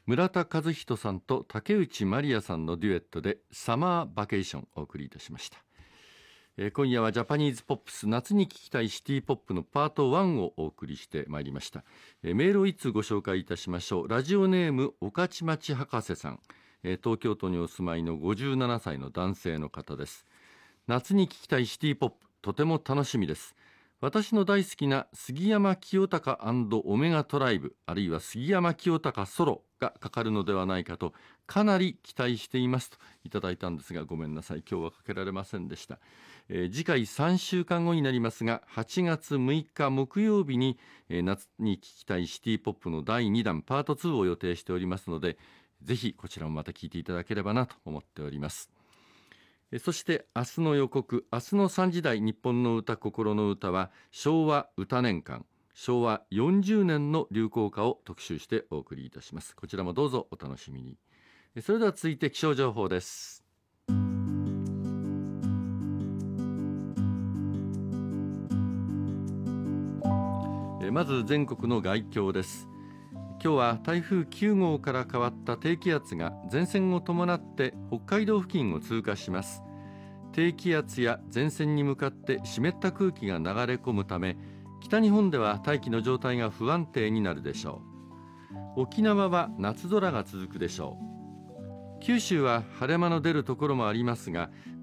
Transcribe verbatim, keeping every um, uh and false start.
村田和人さんと竹内まりやさんのデュエットでサマーバケーションをお送りいたしました。えー、今夜はジャパニーズポップス夏に聴きたいシティポップのパートワンをお送りしてまいりました。えー、メールをいつご紹介いたしましょう。ラジオネーム御徒町博士さん、えー、東京都にお住まいのごじゅうななさいの男性の方です。夏に聴きたいシティポップ、とても楽しみです。私の大好きな杉山清貴&オメガトライブ、あるいは杉山清貴ソロがかかるのではないかとかなり期待していますといただいたんですが、ごめんなさい、今日はかけられませんでした。えー、次回さんしゅうかんごになりますが、はちがつむいか木曜日に、えー、夏に聴きたいシティポップのだいにだんパートツーを予定しておりますので、ぜひこちらもまた聴いていただければなと思っております。そして明日の予告、明日のさんじ台日本の歌心の歌は昭和歌年間、昭和よんじゅうねんの流行歌を特集してお送りいたします。こちらもどうぞお楽しみに。それでは続いて気象情報です。まず全国の概況です。今日は台風きゅうごうから変わった低気圧が前線を伴って北海道付近を通過します。低気圧や前線に向かって湿った空気が流れ込むため、北日本では大気の状態が不安定になるでしょう。沖縄は夏空が続くでしょう。九州は晴れ間の出るところもありますが、